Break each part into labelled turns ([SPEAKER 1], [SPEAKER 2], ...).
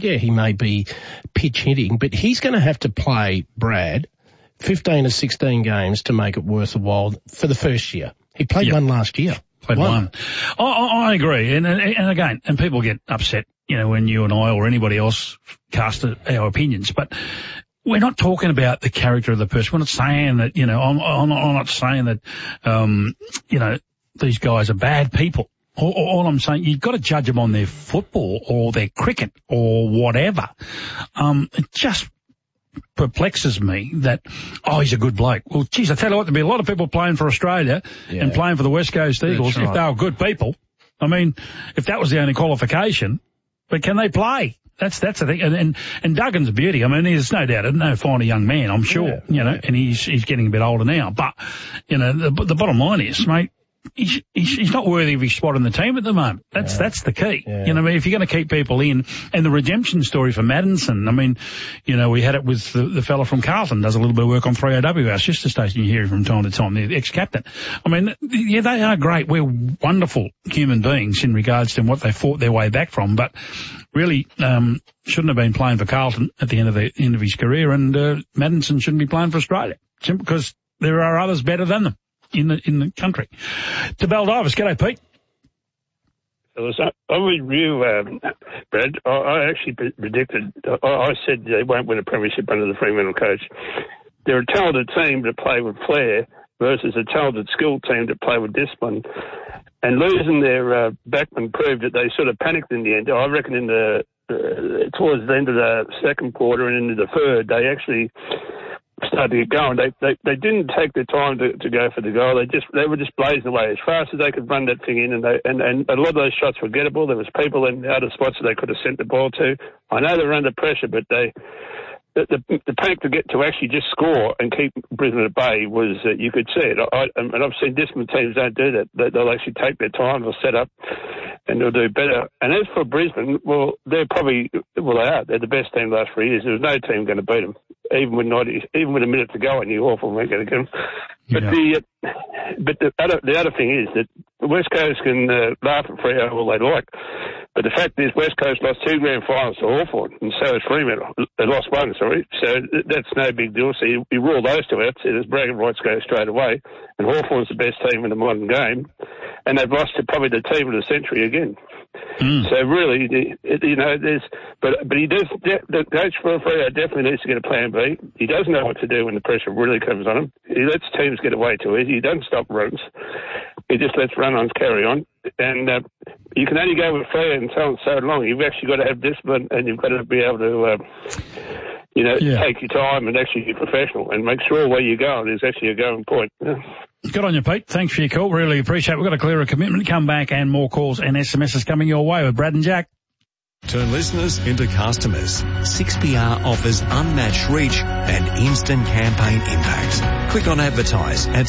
[SPEAKER 1] yeah, he may be pitch hitting, but he's going to have to play, Brad, 15 to 16 games to make it worth a while for the first year. He played one last year.
[SPEAKER 2] Played one. I agree. And again, and people get upset, when you and I or anybody else cast our opinions, but we're not talking about the character of the person. We're not saying that, I'm not saying that, these guys are bad people. All I'm saying, you've got to judge them on their football or their cricket or whatever. It just perplexes me that, he's a good bloke. Well, geez, I tell you what, there'd be a lot of people playing for Australia and playing for the West Coast Eagles if they were good people. I mean, if that was the only qualification, but can they play? That's the thing. And Duggan's a beauty. I mean, there's no doubt, no finer young man, I'm sure, and he's getting a bit older now. But, the bottom line is, mate, he's not worthy of his spot in the team at the moment. That's the key. Yeah. I mean, if you're going to keep people in, and the redemption story for Maddinson, I mean, we had it with the fella from Carlton, does a little bit of work on 3AW, our sister station, you hear from time to time, the ex-captain. I mean, they are great. We're wonderful human beings in regards to what they fought their way back from, but really, shouldn't have been playing for Carlton at the end of his career, and Maddinson shouldn't be playing for Australia, simply because there are others better than them in the country. To Baldivis, g'day, Pete.
[SPEAKER 3] I would review, Brad. I actually predicted, I said they won't win a premiership under the Fremantle coach. They're a talented team to play with flair versus a talented skilled team to play with discipline. And losing their backman proved that they sort of panicked in the end. I reckon towards the end of the second quarter and into the third, they actually started to get going. They didn't take the time to go for the goal. They were just blazing away as fast as they could run that thing in, and a lot of those shots were gettable. There was people in other spots that they could have sent the ball to. I know they were under pressure, but the panic to actually just score and keep Brisbane at bay was, you could see it. And I've seen disciplined teams don't do that. They'll actually take their time, they'll set up, and they'll do better. And as for Brisbane, they're the best team the last 3 years. There was no team going to beat them, even with a minute to go. I knew Hawthorn weren't going to get them. But the other thing is that the West Coast can laugh at Freo all they like, but the fact is West Coast lost 2 grand finals to Hawthorn, and so has Fremantle. They lost 1, sorry. So that's no big deal. So you rule those 2 out, so there's bragging rights go straight away. And Hawthorn's the best team in the modern game, and they've lost to probably the team of the century again. So really, but he does. The coach for Freo definitely needs to get a plan B. He does know what to do when the pressure really comes on him. He lets teams get away too easy. He doesn't stop runs. He just lets run-ons carry on. And you can only go with Freo and so long. You've actually got to have discipline, and you've got to be able to, take your time and actually be professional and make sure where you're going is actually a going point.
[SPEAKER 2] Good on you, Pete. Thanks for your call. Really appreciate it. We've got a clearer commitment. Come back and more calls and SMSs coming your way with Brad and Jack.
[SPEAKER 4] Turn listeners into customers. 6PR offers unmatched reach and instant campaign impact. Click on advertise at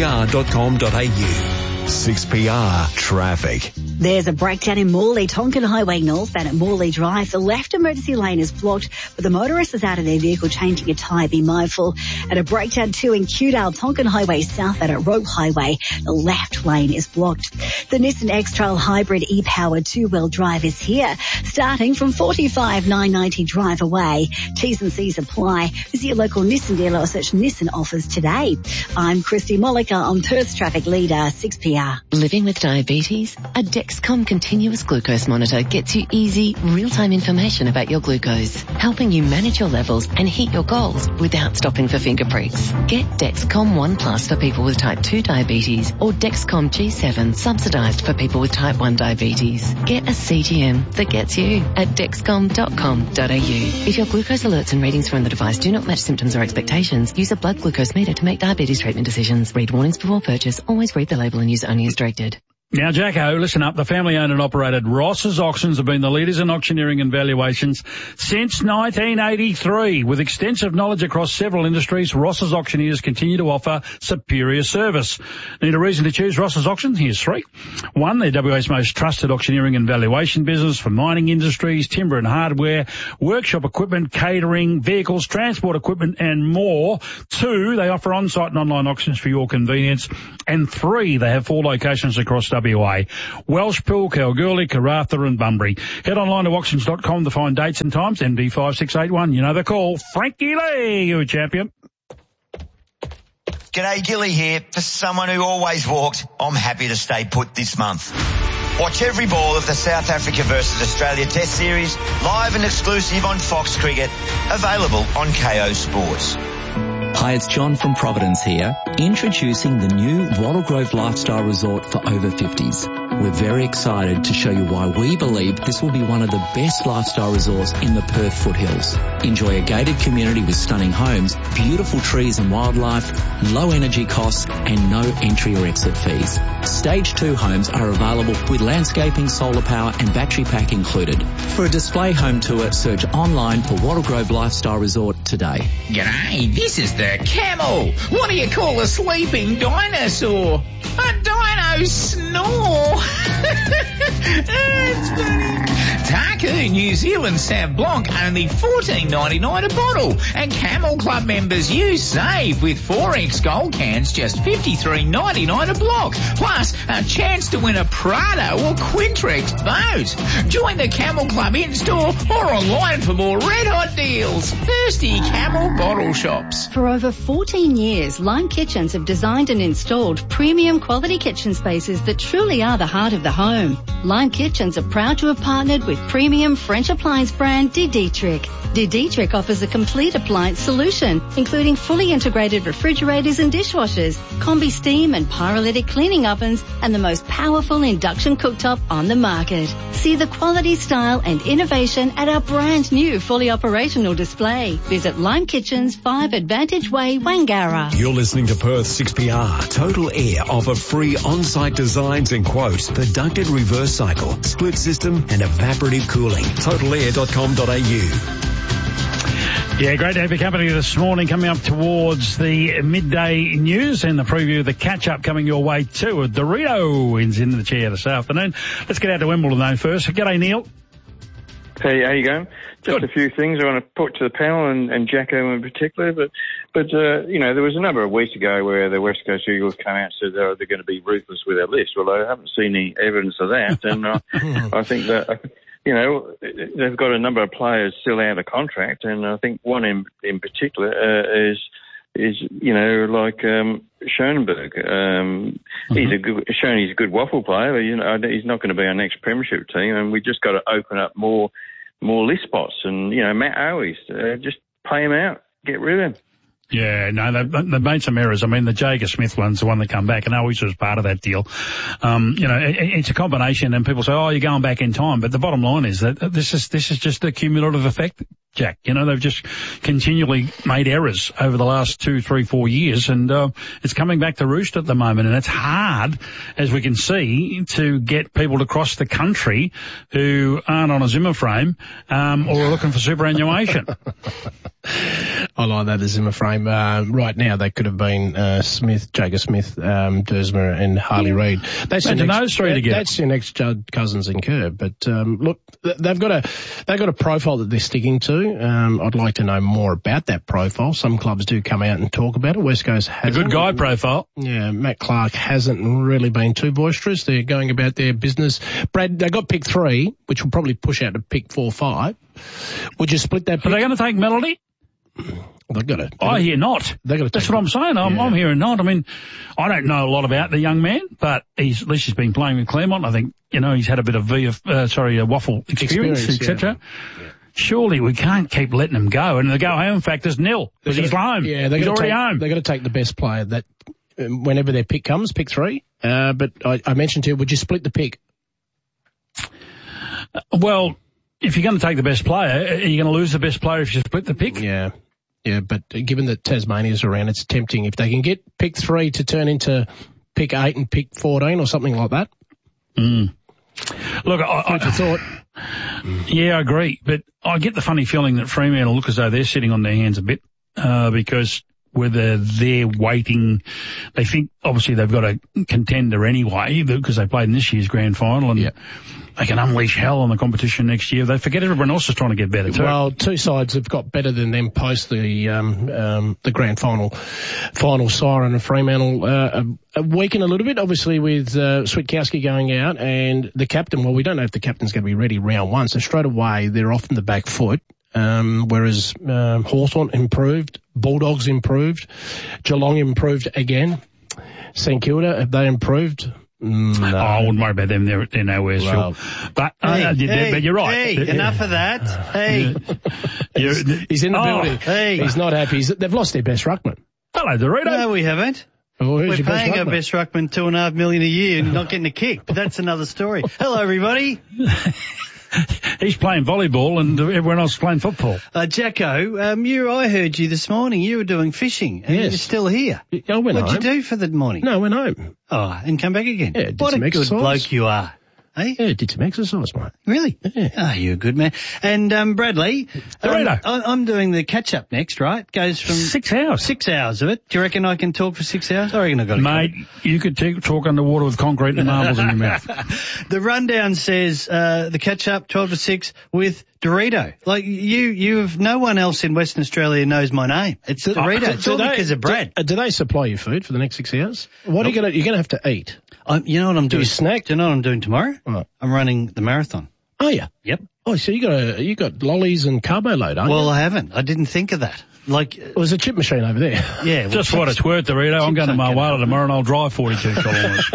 [SPEAKER 4] 6pr.com.au. 6PR Traffic.
[SPEAKER 5] There's a breakdown in Morley, Tonkin Highway North, and at Morley Drive. The left emergency lane is blocked, but the motorist is out of their vehicle changing a tyre. Be mindful. And a breakdown too in Kewdale, Tonkin Highway South, and at Rope Highway, the left lane is blocked. The Nissan X-Trail Hybrid e-powered 2-wheel drive is here, starting from $45,990 drive away. T's and C's apply. Visit your local Nissan dealer or search Nissan offers today. I'm Christy Molliker on Perth's Traffic Leader, 6PR.
[SPEAKER 6] Living with diabetes? A Dexcom continuous glucose monitor gets you easy, real-time information about your glucose, helping you manage your levels and hit your goals without stopping for finger pricks. Get Dexcom One Plus for people with type 2 diabetes or Dexcom G7 subsidized for people with type 1 diabetes. Get a CGM that gets you at dexcom.com.au. If your glucose alerts and readings from the device do not match symptoms or expectations, use a blood glucose meter to make diabetes treatment decisions. Read warnings before purchase. Always read the label and use only as directed.
[SPEAKER 2] Now, Jacko, listen up. The family-owned and operated Ross's Auctions have been the leaders in auctioneering and valuations since 1983. With extensive knowledge across several industries, Ross's Auctioneers continue to offer superior service. Need a reason to choose Ross's Auctions? Here's 3. 1, they're WA's most trusted auctioneering and valuation business for mining industries, timber and hardware, workshop equipment, catering, vehicles, transport equipment and more. 2, they offer on-site and online auctions for your convenience. And 3, they have 4 locations across WA WA. Welshpool, Kalgoorlie, Karratha and Bunbury. Head online to auctions.com to find dates and times. MD5681. You know the call. Frankie Lee, you champion.
[SPEAKER 7] G'day, Gilly here. For someone who always walked, I'm happy to stay put this month. Watch every ball of the South Africa versus Australia Test Series, live and exclusive on Fox Cricket, available on KO Sports.
[SPEAKER 8] Hi, it's John from Providence here, introducing the new Wattle Grove Lifestyle Resort for over 50s. We're very excited to show you why we believe this will be one of the best lifestyle resorts in the Perth foothills. Enjoy a gated community with stunning homes, beautiful trees and wildlife, low energy costs and no entry or exit fees. Stage 2 homes are available with landscaping, solar power and battery pack included. For a display home tour, search online for Wattle Grove Lifestyle Resort today.
[SPEAKER 9] G'day, this is the Camel. What do you call a sleeping dinosaur? A dino snore. It's funny. Taku New Zealand Sauv Blanc, only $14.99 a bottle. And Camel Club members, you save with 4X gold cans, just $53.99 a block. Plus, a chance to win a Prado or Quintrex boat. Join the Camel Club in-store or online for more red-hot deals. Thirsty Camel bottle shops.
[SPEAKER 10] For over 14 years, Lime Kitchens have designed and installed premium quality kitchen spaces that truly are the heart of the home. Lime Kitchens are proud to have partnered with premium French appliance brand De Dietrich. De Dietrich offers a complete appliance solution, including fully integrated refrigerators and dishwashers, combi steam and pyrolytic cleaning ovens, and the most powerful induction cooktop on the market. See the quality, style and innovation at our brand new fully operational display. Visit Lime Kitchens, 5 Advantage Way, Wangara.
[SPEAKER 4] You're listening to Perth 6PR. Total Air offer free on-site designs and quotes for ducted reverse cycle, split system and evaporative cooling. totalair.com.au.
[SPEAKER 2] Yeah, great to have your company this morning. Coming up towards the midday news and the preview of the catch-up coming your way too. Dorito is in the chair this afternoon. Let's get out to Wimbledon though first. G'day, Neil.
[SPEAKER 11] Hey, how you going? Just
[SPEAKER 2] Good.
[SPEAKER 11] a few things I want to put to the panel and Jacko in particular, but you know, there was a number of weeks ago where the West Coast Eagles came out and said they're going to be ruthless with their list. Well, I haven't seen any evidence of that, and I think that, you know, they've got a number of players still out of contract, and I think one in particular is you know, like Schoenberg. He's a good waffle player, but you know, he's not going to be our next premiership team, and we just got to open up more list spots. And you know, Matt Owies, just pay him out, get rid of him.
[SPEAKER 2] Yeah, no, they've made some errors. I mean, the Jager Smith one's the one that come back, and Owies was part of that deal. You know, it's a combination, and people say, oh, you're going back in time. But the bottom line is that this is just a cumulative effect, Jack. You know, they've just continually made errors over the last 2, 3, 4 years, and it's coming back to roost at the moment. And it's hard, as we can see, to get people to cross the country who aren't on a Zimmer frame or are looking for superannuation.
[SPEAKER 1] I like that, the Zimmer frame. Right now, they could have been Smith, Jager Smith, Dersmer and Harley Reid. That's
[SPEAKER 2] those three together.
[SPEAKER 1] That's your next Judd Cousins and Kerr. But look, they've got a profile that they're sticking to. I'd like to know more about that profile. Some clubs do come out and talk about it. West Coast hasn't.
[SPEAKER 2] A good guy profile.
[SPEAKER 1] Yeah, Matt Clark hasn't really been too boisterous. They're going about their business. Brad, they got pick 3, which will probably push out to pick 4, 5. Would you split that pick?
[SPEAKER 2] Are they going to take Melody?
[SPEAKER 1] They've got it.
[SPEAKER 2] I hear not. That's what I'm saying. I'm hearing not. I mean, I don't know a lot about the young man, but at least he's been playing with Claremont. I think, you know, he's had a bit of waffle experience, etc. Yeah. Surely we can't keep letting him go, and the go-home factor's nil because he's home. Yeah, he's already home.
[SPEAKER 1] They've got to take the best player that whenever their pick comes, pick 3. But I mentioned to you, would you split the pick?
[SPEAKER 2] Well, if you're going to take the best player, are you going to lose the best player if you split the pick?
[SPEAKER 1] Yeah. Yeah, but given that Tasmania's around, it's tempting. If they can get pick 3 to turn into pick 8 and pick 14 or something like that.
[SPEAKER 2] Look, I thought. Yeah, I agree. But I get the funny feeling that Fremantle look as though they're sitting on their hands a bit, because whether they're waiting. They think, obviously, they've got a contender anyway because they played in this year's grand final and they can unleash hell on the competition next year. They forget everyone else is trying to get better too.
[SPEAKER 1] Well, two sides have got better than them post the grand final siren of Fremantle weakened a little bit, obviously, with Switkowski going out and the captain. Well, we don't know if the captain's going to be ready round one, so straight away they're off in the back foot. Whereas Hawthorn improved, Bulldogs improved, Geelong improved again. St Kilda, have they improved? No.
[SPEAKER 2] Oh, I wouldn't worry about them. They're nowhere, Phil. But but you're right.
[SPEAKER 12] Hey, enough of that. Hey.
[SPEAKER 1] He's in the building.
[SPEAKER 12] Hey.
[SPEAKER 1] He's not happy. They've lost their best ruckman.
[SPEAKER 2] Hello, Dorito.
[SPEAKER 12] No, we haven't.
[SPEAKER 1] Well,
[SPEAKER 12] we're paying our best ruckman $2.5 million a year and not getting a kick. But that's another story. Hello, everybody.
[SPEAKER 2] He's playing volleyball and everyone else is playing football.
[SPEAKER 12] Jacko, I heard you this morning. You were doing fishing and you're still here.
[SPEAKER 1] I went home.
[SPEAKER 12] What'd you do for the morning?
[SPEAKER 1] No, I went home.
[SPEAKER 12] Oh, and come back again?
[SPEAKER 1] Yeah,
[SPEAKER 12] what a good bloke you are. Hey?
[SPEAKER 1] Yeah, did some exercise, mate.
[SPEAKER 12] Really?
[SPEAKER 1] Yeah.
[SPEAKER 12] Oh, you're a good man. And Bradley, I'm doing the catch-up next, right? Goes from
[SPEAKER 2] 6 hours.
[SPEAKER 12] 6 hours of it. Do you reckon I can talk for 6 hours? I reckon I've got to.
[SPEAKER 2] Mate, you could talk underwater with concrete and marbles in your mouth.
[SPEAKER 12] The rundown says the catch-up 12 to 6 with Dorito. Like, no one else in Western Australia knows my name. It's Dorito. It's all because of Brad.
[SPEAKER 1] Do they supply you food for the next 6 hours? What are you're going to have to eat?
[SPEAKER 12] You know what I'm doing?
[SPEAKER 1] Do you snack?
[SPEAKER 12] Do you know what I'm doing tomorrow?
[SPEAKER 1] What?
[SPEAKER 12] I'm running the marathon.
[SPEAKER 1] Oh, yeah?
[SPEAKER 12] Yep.
[SPEAKER 1] Oh, so you got lollies and carbo load, aren't you?
[SPEAKER 12] Well, I haven't. I didn't think of that. Like,
[SPEAKER 1] there's a chip machine over there.
[SPEAKER 12] Yeah.
[SPEAKER 2] Just what it's worth, Dorito. I'm going to Marwala tomorrow and I'll drive 42 kilometres.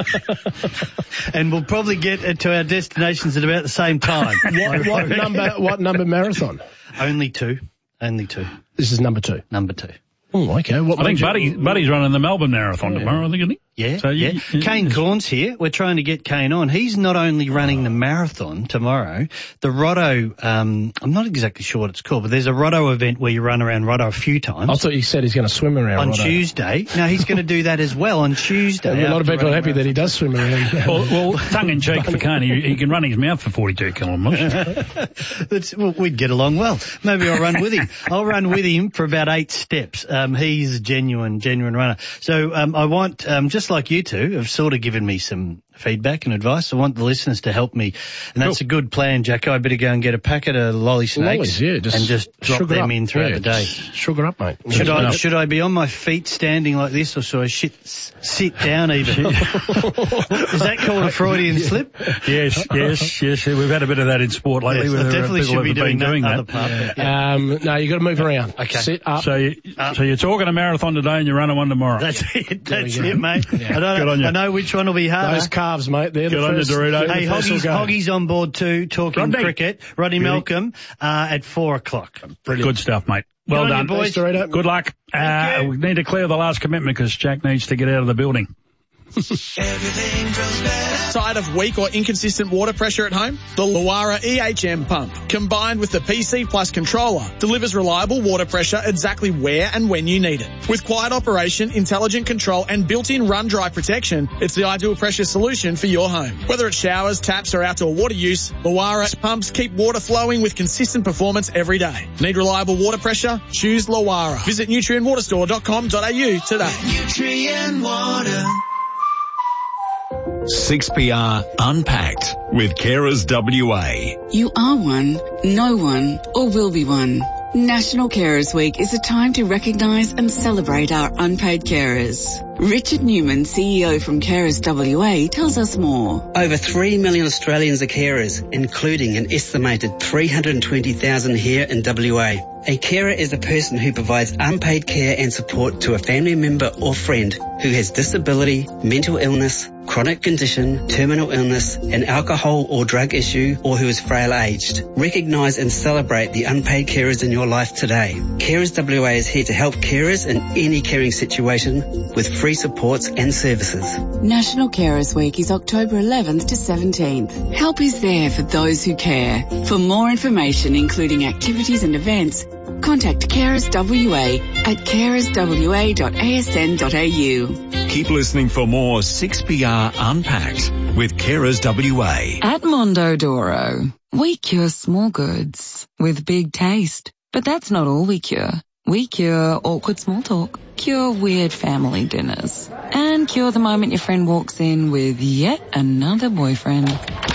[SPEAKER 12] And we'll probably get to our destinations at about the same time.
[SPEAKER 1] What number marathon?
[SPEAKER 12] Only two.
[SPEAKER 1] This is number 2.
[SPEAKER 12] Number 2.
[SPEAKER 1] Oh, okay.
[SPEAKER 2] I think Buddy's running the Melbourne Marathon tomorrow, I think, isn't he?
[SPEAKER 12] Yeah, so Kane Corn's here. We're trying to get Kane on. He's not only running the marathon tomorrow, the Rotto, I'm not exactly sure what it's called, but there's a Rotto event where you run around Rotto a few times.
[SPEAKER 1] I thought you said he's going to swim around
[SPEAKER 12] on
[SPEAKER 1] Rotto.
[SPEAKER 12] Tuesday. No, he's going to to as well on Tuesday.
[SPEAKER 1] A lot of people are happy that he does swim around.
[SPEAKER 2] well, tongue-in-cheek for Kane, he can run his mouth for 42 kilometres.
[SPEAKER 12] We'd get along well. Maybe I'll run with him. I'll run with him for about 8 steps. He's a genuine runner. So I want, just like you two have sort of given me some feedback and advice, I want the listeners to help me. And that's a good plan, Jacko. I better go and get a packet of lolly snakes and just drop them in throughout the day.
[SPEAKER 1] Sugar up, mate.
[SPEAKER 12] Should I be on my feet standing like this, or should I sit down even? Is that called a Freudian slip?
[SPEAKER 2] Yes. We've had a bit of that in sport lately.
[SPEAKER 12] Yes, I definitely should be doing that.
[SPEAKER 1] No, you got to move around.
[SPEAKER 12] Okay.
[SPEAKER 1] Sit up.
[SPEAKER 2] So you're talking a marathon today and you're running one tomorrow.
[SPEAKER 12] That's it, mate. I know which one will be harder.
[SPEAKER 1] Those calves, mate. They're
[SPEAKER 2] Good
[SPEAKER 1] the first.
[SPEAKER 2] On you, Dorito.
[SPEAKER 12] Hey, Hoggy's on board too, talking cricket. Rodney Malcolm at 4:00.
[SPEAKER 2] Brilliant. Good stuff, mate. Well done,
[SPEAKER 12] boys.
[SPEAKER 2] Dorito. Good luck. We need to clear the last commitment because Jack needs to get out of the building.
[SPEAKER 13] Tired of weak or inconsistent water pressure at home? The Luara EHM pump, combined with the PC Plus controller, delivers reliable water pressure exactly where and when you need it. With quiet operation, intelligent control, and built-in run-dry protection, it's the ideal pressure solution for your home. Whether it's showers, taps, or outdoor water use, Luara pumps keep water flowing with consistent performance every day. Need reliable water pressure? Choose Luara. Visit nutrientwaterstore.com.au today.
[SPEAKER 14] Nutrient Water.
[SPEAKER 4] 6PR Unpacked with Carers WA.
[SPEAKER 15] You are one, know one, or will be one. National Carers Week is a time to recognise and celebrate our unpaid carers. Richard Newman, CEO from Carers WA, tells us more.
[SPEAKER 16] Over 3 million Australians are carers, including an estimated 320,000 here in WA. A carer is a person who provides unpaid care and support to a family member or friend who has disability, mental illness, chronic condition, terminal illness, an alcohol or drug issue, or who is frail-aged. Recognise and celebrate the unpaid carers in your life today. Carers WA is here to help carers in any caring situation with free supports and services.
[SPEAKER 15] National Carers Week is October 11th to 17th. Help is there for those who care. For more information, including activities and events, contact Carers WA at carerswa.asn.au.
[SPEAKER 4] Keep listening for more 6PR Unpacked with Carers WA.
[SPEAKER 17] At Mondo Doro, we cure small goods with big taste. But that's not all we cure.
[SPEAKER 15] We cure awkward small talk, cure weird family dinners, and cure the moment your friend walks in with yet another boyfriend.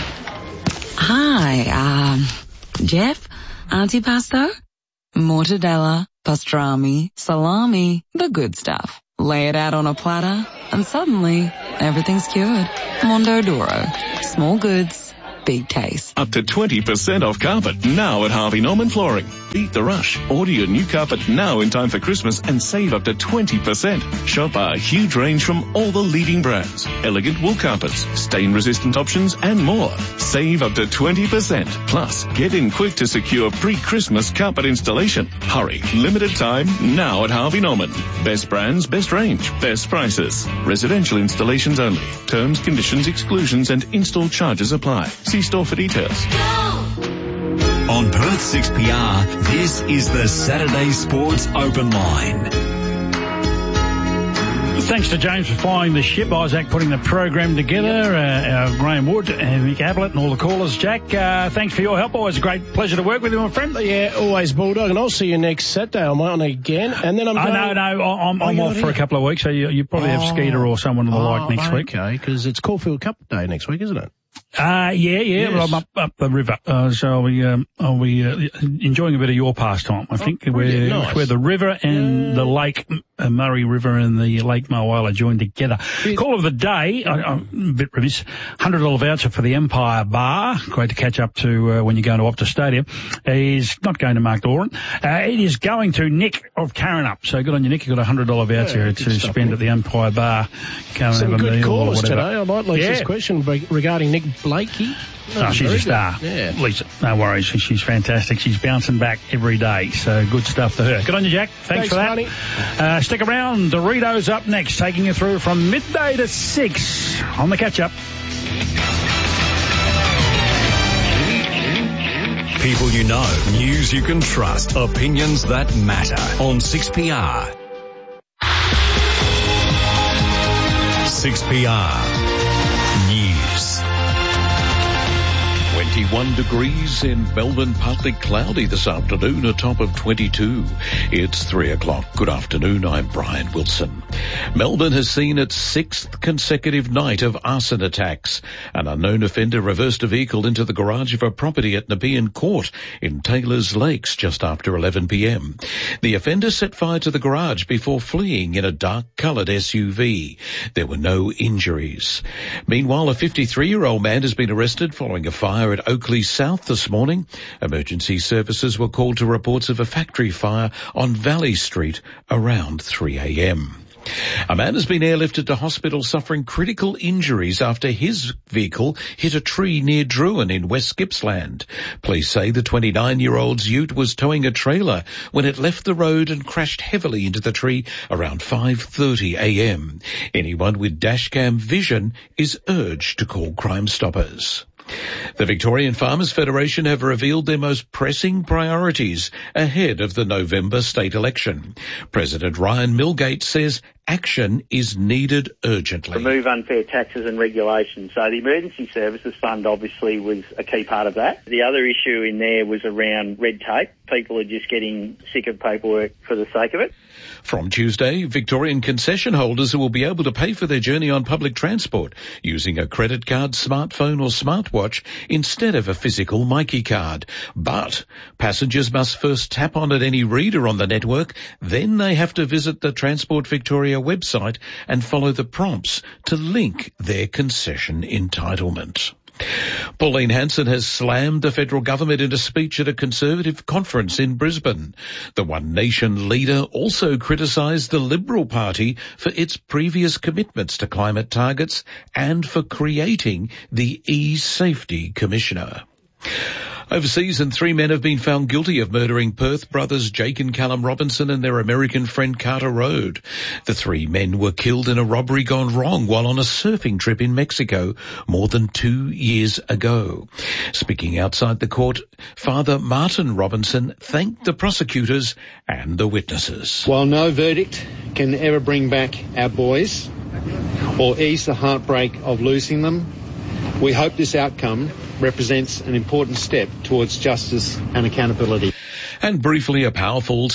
[SPEAKER 15] Hi, Jeff, antipasto, mortadella, pastrami, salami, the good stuff. Lay it out on a platter, and suddenly everything's cured. Mondodoro. Small goods, big taste.
[SPEAKER 17] Up to 20% off carpet now at Harvey Norman Flooring. Beat the rush. Order your new carpet now in time for Christmas and save up to 20%. Shop our huge range from all the leading brands. Elegant wool carpets, stain-resistant options and more. Save up to 20%. Plus, get in quick to secure pre-Christmas carpet installation. Hurry. Limited time now at Harvey Norman. Best brands, best range, best prices. Residential installations only. Terms, conditions, exclusions and install charges apply. See store for details.
[SPEAKER 4] On Perth 6PR, this is the Saturday Sports Open Line.
[SPEAKER 2] Thanks to James for flying the ship, Isaac putting the program together, our Graham Wood and Mick Ablett and all the callers. Jack, thanks for your help. Always a great pleasure to work with you, my friend.
[SPEAKER 1] Yeah, always, Bulldog. And I'll see you next Saturday. I'm on again. And then I'm going...
[SPEAKER 2] I'm off for a couple of weeks, so you probably have Skeeter or someone of the like next week.
[SPEAKER 1] Okay, because it's Caulfield Cup Day next week, isn't it?
[SPEAKER 2] Yeah.
[SPEAKER 1] Yes.
[SPEAKER 2] Well, I'm up the river, so I'll be enjoying a bit of your pastime. I think where the river and the lake, Murray River and the Lake Moala join together. Call of the day, I'm a bit remiss, $100 voucher for the Empire Bar. Great to catch up to when you're going to Optus Stadium. Is not going to Mark Doran. It is going to Nick of Karrinyup. So good on you, Nick. You got a $100 voucher to spend at the Empire Bar.
[SPEAKER 1] Some have a good callers today. I like Lisa's question regarding Nick Blakey.
[SPEAKER 2] She's a star.
[SPEAKER 1] Yeah.
[SPEAKER 2] Lisa, no worries. She's fantastic. She's bouncing back every day. So good stuff to her. Good on you, Jack. Thanks for that. Stick around. Doritos up next, taking you through from midday to 6 on the catch-up.
[SPEAKER 4] People you know, news you can trust, opinions that matter on 6PR. 6PR News.
[SPEAKER 18] 21 degrees in Melbourne, partly cloudy this afternoon, a top of 22. It's 3 o'clock. Good afternoon, I'm Brian Wilson. Melbourne has seen its 6th consecutive night of arson attacks. An unknown offender reversed a vehicle into the garage of a property at Nepean Court in Taylors Lakes just after 11 p.m. The offender set fire to the garage before fleeing in a dark-coloured SUV. There were no injuries. Meanwhile, a 53-year-old man has been arrested following a fire at Oakley South this morning. Emergency services were called to reports of a factory fire on Valley Street around 3 a.m. A man has been airlifted to hospital suffering critical injuries after his vehicle hit a tree near Druin in West Gippsland. Police say the 29-year-old's ute was towing a trailer when it left the road and crashed heavily into the tree around 5:30 a.m. Anyone with dashcam vision is urged to call Crime Stoppers. The Victorian Farmers Federation have revealed their most pressing priorities ahead of the November state election. President Ryan Milgate says action is needed urgently.
[SPEAKER 19] Remove unfair taxes and regulations. So the Emergency Services Fund obviously was a key part of that. The other issue in there was around red tape. People are just getting sick of paperwork for the sake of it.
[SPEAKER 18] From Tuesday, Victorian concession holders will be able to pay for their journey on public transport using a credit card, smartphone or smartwatch instead of a physical Myki card. But passengers must first tap on at any reader on the network, then they have to visit the Transport Victoria website and follow the prompts to link their concession entitlement. Pauline Hanson has slammed the federal government in a speech at a Conservative conference in Brisbane. The One Nation leader also criticised the Liberal Party for its previous commitments to climate targets and for creating the E-Safety Commissioner. Overseas, and 3 men have been found guilty of murdering Perth brothers Jake and Callum Robinson and their American friend Carter Road. The 3 men were killed in a robbery gone wrong while on a surfing trip in Mexico more than 2 years ago. Speaking outside the court, Father Martin Robinson thanked the prosecutors and the witnesses.
[SPEAKER 20] While no verdict can ever bring back our boys or ease the heartbreak of losing them, we hope this outcome represents an important step towards justice and accountability.
[SPEAKER 18] And briefly, a powerful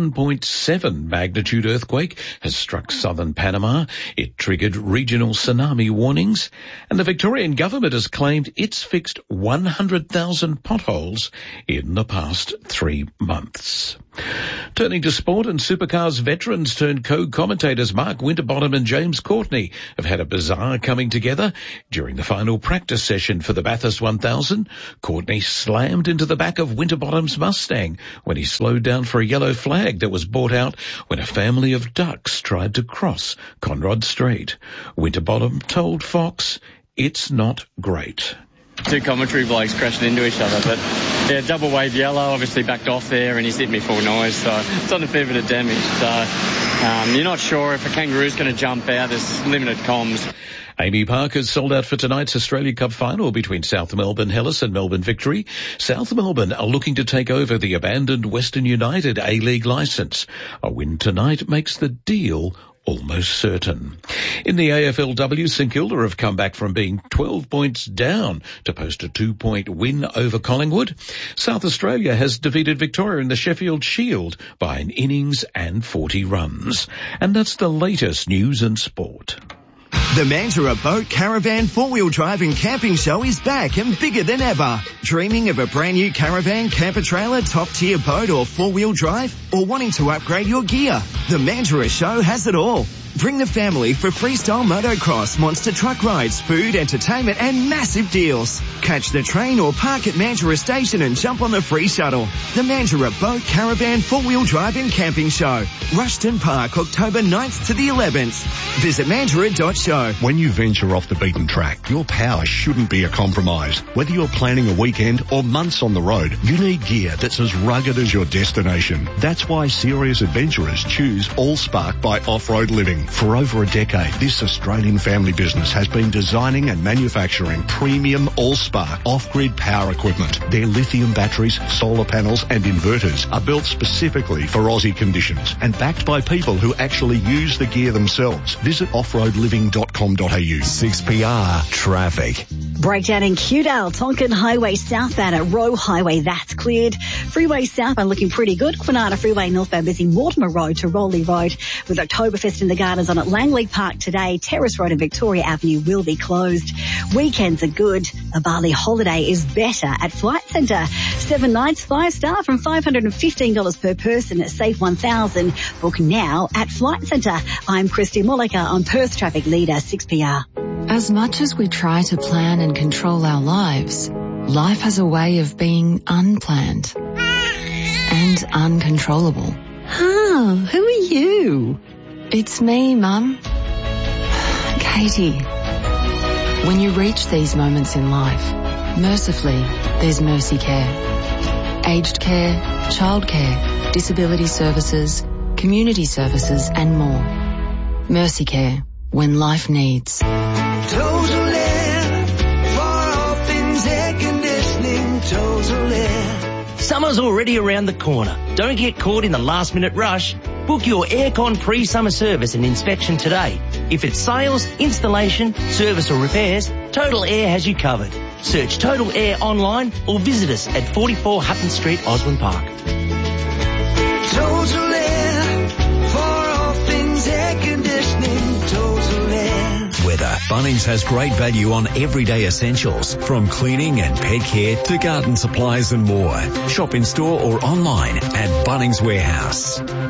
[SPEAKER 18] 7.7 magnitude earthquake has struck southern Panama. It triggered regional tsunami warnings, and the Victorian government has claimed it's fixed 100,000 potholes in the past 3 months. Turning to sport, and Supercars veterans turned co-commentators Mark Winterbottom and James Courtney have had a bizarre coming together. During the final practice session for the Bathurst 1000, Courtney slammed into the back of Winterbottom's Mustang when he slowed down for a yellow flag that was brought out when a family of ducks tried to cross Conrod Street. Winterbottom told Fox, "It's not great."
[SPEAKER 21] Two commentary blokes crashing into each other, but yeah, double wave yellow, obviously backed off there, and he's hit me full noise, so it's done a fair bit of damage. So you're not sure if a kangaroo's going to jump out. There's limited comms.
[SPEAKER 18] Amy Parker's sold out for tonight's Australia Cup final between South Melbourne Hellas and Melbourne Victory. South Melbourne are looking to take over the abandoned Western United A-League licence. A win tonight makes the deal almost certain. In the AFLW, St Kilda have come back from being 12 points down to post a 2-point win over Collingwood. South Australia has defeated Victoria in the Sheffield Shield by an innings and 40 runs. And that's the latest news and sport.
[SPEAKER 22] The Mandurah Boat Caravan 4-wheel drive and camping show is back and bigger than ever. Dreaming of a brand new caravan, camper trailer, top tier boat or 4-wheel drive? Or wanting to upgrade your gear? The Mandurah show has it all. Bring the family for freestyle motocross, monster truck rides, food, entertainment and massive deals. Catch the train or park at Mandurah Station and jump on the free shuttle. The Mandurah Boat Caravan 4-wheel drive and camping show. Rushton Park, October 9th to the 11th. Visit mandurah.show.
[SPEAKER 23] When you venture off the beaten track, your power shouldn't be a compromise. Whether you're planning a weekend or months on the road, you need gear that's as rugged as your destination. That's why serious adventurers choose Allspark by Off-Road Living. For over a decade, this Australian family business has been designing and manufacturing premium Allspark off-grid power equipment. Their lithium batteries, solar panels and inverters are built specifically for Aussie conditions and backed by people who actually use the gear themselves. Visit offroadliving.com.au.
[SPEAKER 4] 6PR Traffic.
[SPEAKER 5] Breakdown in Kewdale, Tonkin Highway southbound at Roe Highway, that's cleared. Freeway southbound looking pretty good. Kwinana Freeway northbound busy Mortimer Road to Rowley Road with Oktoberfest in the Gardens on at Langley Park today. Terrace Road and Victoria Avenue will be closed. Weekends are good. A Bali holiday is better at Flight Centre. 7 nights, 5-star from $515 per person at Safe 1000. Book now at Flight Centre. I'm Christy Molliker on Perth Traffic Leader 6PR.
[SPEAKER 24] As much as we try to plan and control our lives, life has a way of being unplanned and uncontrollable.
[SPEAKER 5] Oh, who are you?
[SPEAKER 24] It's me, Mum. Katie. When you reach these moments in life, mercifully, there's Mercy Care. Aged care, childcare, disability services, community services and more. Mercy Care, when life needs.
[SPEAKER 14] Total Air, far off things, air conditioning, Total Air.
[SPEAKER 25] Summer's already around the corner. Don't get caught in the last minute rush. Book your aircon pre-summer service and inspection today. If it's sales, installation, service or repairs, Total Air has you covered. Search Total Air online or visit us at 44 Hutton Street, Osborne Park.
[SPEAKER 14] Total Air, far off things, air conditioning, Total Air.
[SPEAKER 4] Weather. Bunnings has great value on everyday essentials, from cleaning and pet care to garden supplies and more. Shop in store or online at Bunnings Warehouse.